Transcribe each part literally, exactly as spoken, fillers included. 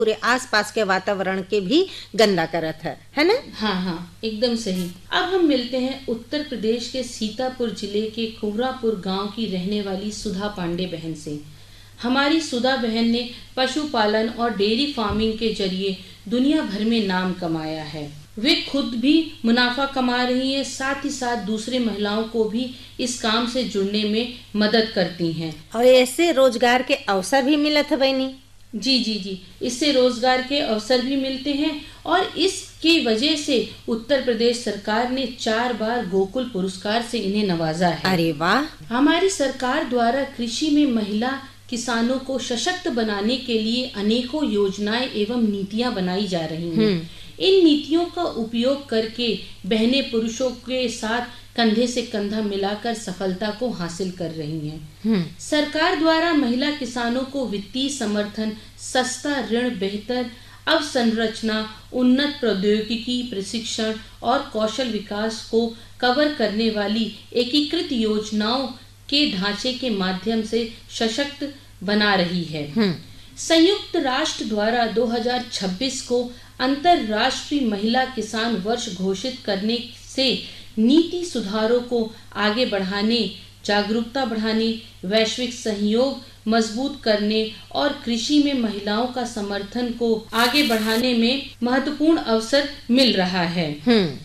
पूरे आसपास के वातावरण के भी गंदा करत है, है ना? हाँ हाँ, एकदम सही। अब हम मिलते हैं उत्तर प्रदेश के सीतापुर जिले के कोहरापुर गांव की रहने वाली सुधा पांडे बहन से। हमारी सुधा बहन ने पशुपालन और डेयरी फार्मिंग के जरिए दुनिया भर में नाम कमाया है। वे खुद भी मुनाफा कमा रही हैं, साथ ही साथ दूसरे महिलाओं को भी इस काम से जुड़ने में मदद करती हैं। और ऐसे रोजगार के अवसर भी मिलत है बहनी। जी जी जी, इससे रोजगार के अवसर भी मिलते हैं और इसकी वजह से उत्तर प्रदेश सरकार ने चार बार गोकुल पुरस्कार से इन्हें नवाजा है। अरे वाह! हमारी सरकार द्वारा कृषि में महिला किसानों को सशक्त बनाने के लिए अनेकों योजनाएं एवं नीतियां बनाई जा रही हैं। इन नीतियों का उपयोग करके बहनें पुरुषों के साथ कंधे से कंधा मिलाकर सफलता को हासिल कर रही हैं। सरकार द्वारा महिला किसानों को वित्तीय समर्थन, सस्ता ऋण, बेहतर अवसंरचना, उन्नत प्रौद्योगिकी प्रशिक्षण और कौशल विकास को कवर करने वाली एकीकृत योजनाओं के ढांचे के माध्यम से सशक्त बना रही है। संयुक्त राष्ट्र द्वारा दो हज़ार छब्बीस को अंतर्राष्ट्रीय महिला किसान वर्ष घोषित करने से नीति सुधारों को आगे बढ़ाने, जागरूकता बढ़ाने, वैश्विक सहयोग मजबूत करने और कृषि में महिलाओं का समर्थन को आगे बढ़ाने में महत्वपूर्ण अवसर मिल रहा है।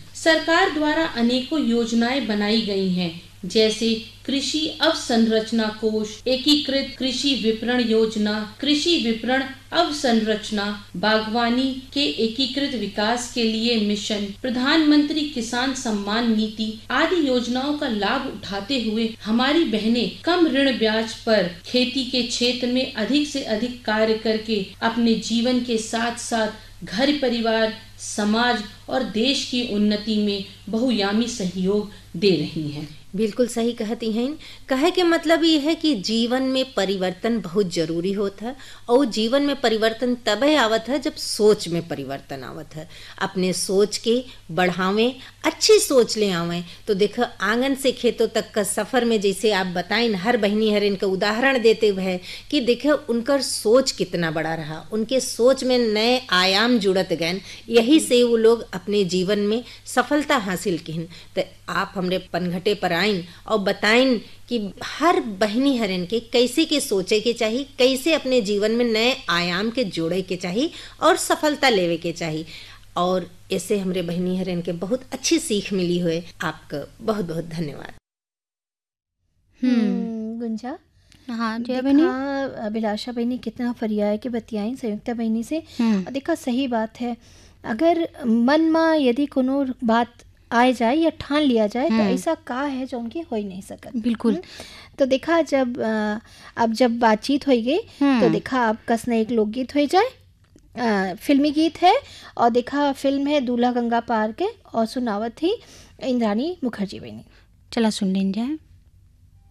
सरकार द्वारा अनेकों योजनाएं बनाई गई हैं, जैसे कृषि अवसंरचना कोष, एकीकृत कृषि विपणन योजना, कृषि विपणन अवसंरचना, बागवानी के एकीकृत विकास के लिए मिशन, प्रधानमंत्री किसान सम्मान नीति आदि योजनाओं का लाभ उठाते हुए हमारी बहनें कम ऋण ब्याज पर खेती के क्षेत्र में अधिक से अधिक कार्य करके अपने जीवन के साथ साथ घर परिवार, समाज और देश की उन्नति में बहुआयामी सहयोग दे रही हैं। बिल्कुल सही कहती हैं। कहे के मतलब ये है कि जीवन में परिवर्तन बहुत जरूरी होता है और जीवन में परिवर्तन तभी आवत है जब सोच में परिवर्तन आवत है। अपने सोच के बढ़ावें, अच्छी सोच ले आवें। तो देखो आंगन से खेतों तक का सफर में जैसे आप बताएं, हर बहनी हर इनका उदाहरण देते हुए कि देखो उनका सोच कितना बड़ा रहा, उनके सोच में नए आयाम जुड़त गए, यही से वो लोग अपने जीवन में सफलता हासिल किन। तो आप हमरे पनघटे पर आइन और बताइन कि हर बहनी हरन के कैसे के सोचे के चाहिए, कैसे अपने जीवन में नए आयाम के जोड़े के चाहिए और सफलता लेवे के चाहिए। और ऐसे हमरे बहनी हरन के बहुत अच्छी सीख मिली हुए। आपका बहुत बहुत धन्यवाद। हम्म गुंजा, हाँ जया बहनी, अभिलाषा बहनी कितना फरियाद के बतियाई संयुक्ता बहनी से। देखा सही बात है, अगर मन में यदि कोनो बात आए जाए या ठान लिया जाए तो ऐसा का है जो उनकी हो ही नहीं सकत। बिल्कुल। तो देखा जब अब जब बातचीत हो गई तो देखा अब कसना एक लोकगीत हो जाए, आ, फिल्मी गीत है और देखा फिल्म है दूल्हा गंगा पार के और सुनावत थी इंद्राणी मुखर्जी बहनी। चला सुन लें जाए।